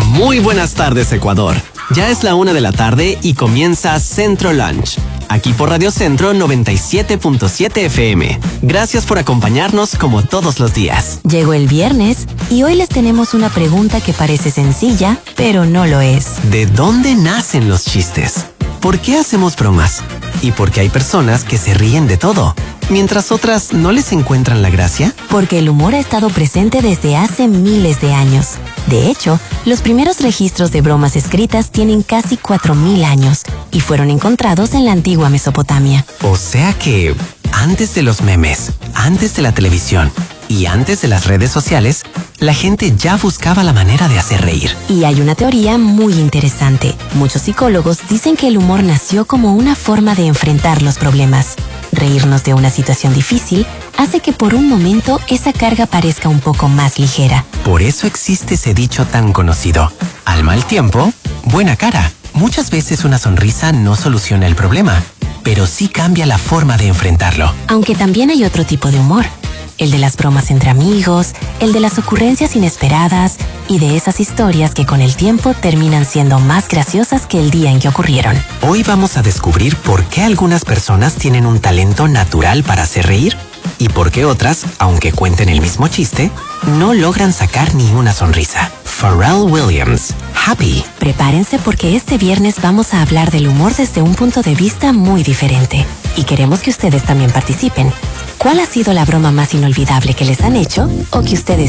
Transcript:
Muy buenas tardes, Ecuador. Ya es la 1 de la tarde y comienza Centro Lunch, aquí por Radio Centro 97.7 FM. Gracias por acompañarnos como todos los días. Llegó el viernes y hoy les tenemos una pregunta que parece sencilla, pero no lo es. ¿De dónde nacen los chistes? ¿Por qué hacemos bromas? ¿Y por qué hay personas que se ríen de todo, mientras otras no les encuentran la gracia? Porque el humor ha estado presente desde hace miles de años. De hecho, los primeros registros de bromas escritas tienen casi 4.000 años y fueron encontrados en la antigua Mesopotamia. O sea que, antes de los memes, antes de la televisión y antes de las redes sociales, la gente ya buscaba la manera de hacer reír. Y hay una teoría muy interesante. Muchos psicólogos dicen que el humor nació como una forma de enfrentar los problemas. Reírnos de una situación difícil hace que por un momento esa carga parezca un poco más ligera. Por eso existe ese dicho tan conocido: al mal tiempo, buena cara. Muchas veces una sonrisa no soluciona el problema, pero sí cambia la forma de enfrentarlo. Aunque también hay otro tipo de humor. El de las bromas entre amigos, el de las ocurrencias inesperadas y de esas historias que con el tiempo terminan siendo más graciosas que el día en que ocurrieron. Hoy vamos a descubrir por qué algunas personas tienen un talento natural para hacer reír y por qué otras, aunque cuenten el mismo chiste, no logran sacar ni una sonrisa. Pharrell Williams, Happy. Prepárense porque este viernes vamos a hablar del humor desde un punto de vista muy diferente. Y queremos que ustedes también participen. ¿Cuál ha sido la broma más inolvidable que les han hecho o que ustedes